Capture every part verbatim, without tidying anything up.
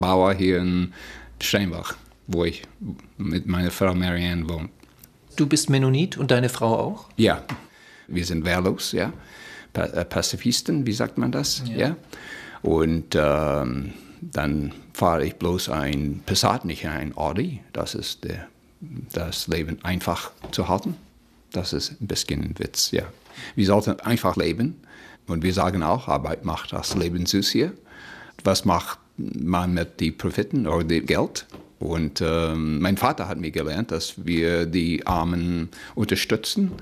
Bauer hier in Steinbach, wo ich mit meiner Frau Marianne wohne. Du bist Mennonit und deine Frau auch? Ja, wir sind wehrlos, ja. Pazifisten, wie sagt man das? Ja. ja? Und ähm, dann fahre ich bloß ein Passat, nicht ein Audi. Das ist der, das Leben einfach zu halten. Das ist ein bisschen ein Witz, ja. Wir sollten einfach leben. Und wir sagen auch, Arbeit macht das Leben süß hier. Was macht man mit den Profiten oder dem Geld? Und ähm, mein Vater hat mir gelernt, dass wir die Armen unterstützen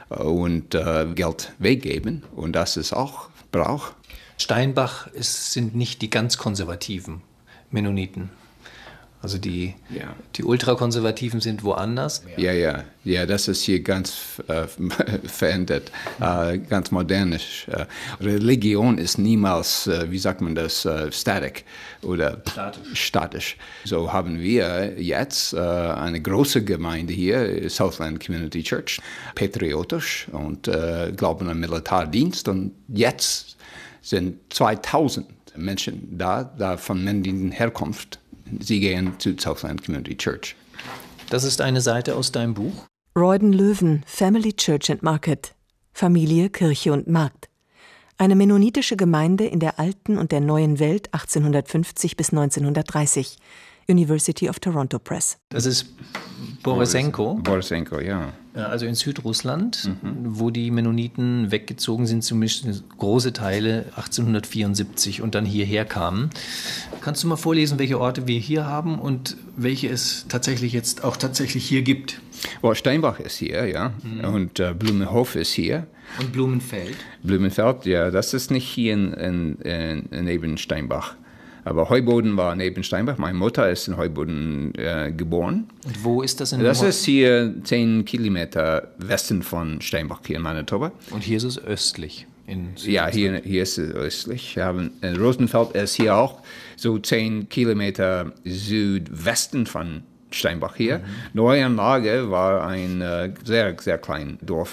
und äh, Geld weggeben. Und das ist auch Brauch. Steinbach ist, sind nicht die ganz konservativen Mennoniten. Also die, ja. die Ultrakonservativen sind woanders. Ja, ja, ja, das ist hier ganz äh, verändert, äh, ganz modernisch. Äh, Religion ist niemals, äh, wie sagt man das, äh, static oder statisch. statisch. So haben wir jetzt äh, eine große Gemeinde hier, Southland Community Church, patriotisch und äh, glauben an Militärdienst. Und jetzt sind zweitausend Menschen da, da von männlichen Herkunft. Sie gehen zu Southland Community Church. Das ist eine Seite aus deinem Buch. Royden Löwen, Family Church and Market. Familie, Kirche und Markt. Eine mennonitische Gemeinde in der alten und der neuen Welt achtzehnhundertfünfzig bis neunzehnhundertdreißig. University of Toronto Press. Das ist Borisenko. Borisenko, ja. Also in Südrussland, mhm. wo die Mennoniten weggezogen sind, zumindest große Teile achtzehnhundertvierundsiebzig und dann hierher kamen. Kannst du mal vorlesen, welche Orte wir hier haben und welche es tatsächlich jetzt auch tatsächlich hier gibt? Well, Steinbach ist hier, ja, mhm. und äh, Blumenhof ist hier. Und Blumenfeld? Blumenfeld, ja, das ist nicht hier in, in, in, neben Steinbach. Aber Heuboden war neben Steinbach. Meine Mutter ist in Heuboden äh, geboren. Und wo ist das in Das ist hier zehn Kilometer Westen von Steinbach, hier in Manitoba. Und hier ist es östlich? In ja, hier, hier ist es östlich. Wir haben, in Rosenfeld ist hier auch so zehn Kilometer Südwesten von Steinbach hier. Mhm. Neuanlage war ein äh, sehr, sehr kleines Dorf.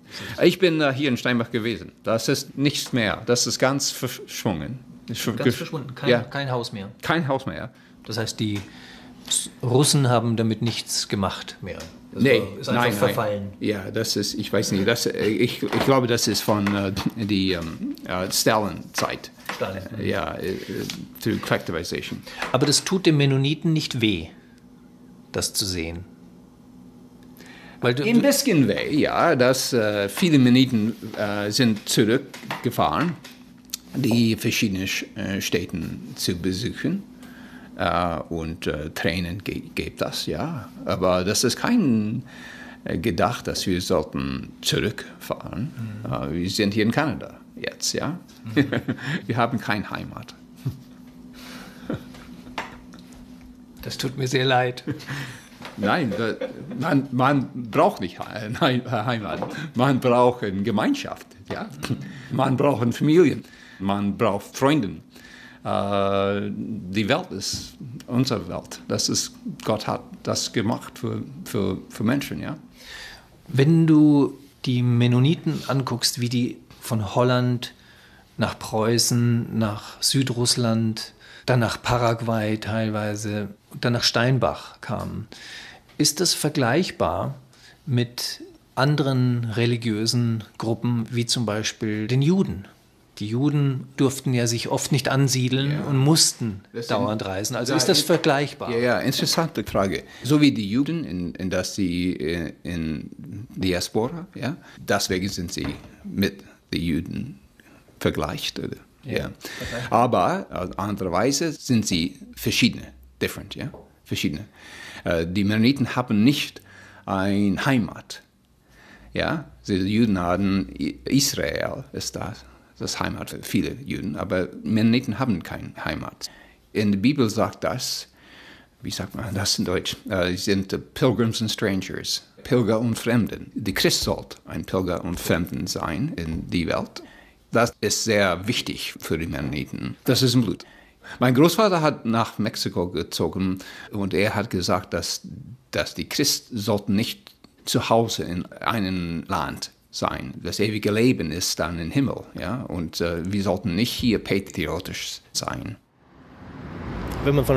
Ich bin äh, hier in Steinbach gewesen. Das ist nichts mehr. Das ist ganz verschwungen. Ganz verschwunden, kein, ja. kein Haus mehr. Kein Haus mehr. Das heißt, die Russen haben damit nichts gemacht mehr. Das nee, war, ist einfach nein, verfallen. Nein. Ja, das ist, ich weiß nicht, das, ich, ich glaube, das ist von äh, die ähm, äh, Stalin-Zeit. Stalin. Äh, ja, äh, through collectivization. Aber das tut dem Mennoniten nicht weh, das zu sehen. Weil du, Ein bisschen weh, ja. Dass, äh, viele Mennoniten äh, sind zurückgefahren, die verschiedenen äh, Städten zu besuchen. Uh, und uh, Tränen ge- gibt das, ja. Aber das ist kein äh, Gedacht, dass wir sollten zurückfahren. Mhm. Uh, wir sind hier in Kanada jetzt, ja. Mhm. Wir haben keine Heimat. Das tut mir sehr leid. Nein, man, man braucht nicht Heimat. Man braucht eine Gemeinschaft, ja. Man braucht Familien. Man braucht Freunde. Die Welt ist unsere Welt. Das ist, Gott hat das gemacht für, für, für Menschen, ja. Wenn du die Mennoniten anguckst, wie die von Holland nach Preußen, nach Südrussland, dann nach Paraguay teilweise, dann nach Steinbach kamen, ist das vergleichbar mit anderen religiösen Gruppen, wie zum Beispiel den Juden? Die Juden durften ja sich oft nicht ansiedeln ja. und mussten das dauernd in, reisen. Also ist das vergleichbar? Ja, ja, interessante Frage. So wie die Juden, in, in dass sie in, in Diaspora, ja, deswegen sind sie mit den Juden vergleicht. Oder? Ja. Ja. Okay. Aber andererweise sind sie verschiedene, different, ja, verschiedene. Die Mennoniten haben nicht eine Heimat. Ja, die Juden haben Israel, ist das. Das ist Heimat für viele Juden, aber Mennoniten haben keine Heimat. In der Bibel sagt das, wie sagt man das in Deutsch, äh, sind Pilgrims and Strangers, Pilger und Fremden. Der Christ sollte ein Pilger und Fremden sein in die Welt. Das ist sehr wichtig für die Mennoniten. Das ist im Blut. Mein Großvater hat nach Mexiko gezogen und er hat gesagt, dass, dass die Christen sollten nicht zu Hause in einem Land sein. Das ewige Leben ist dann im Himmel, ja, und äh, wir sollten nicht hier patriotisch sein. wenn man von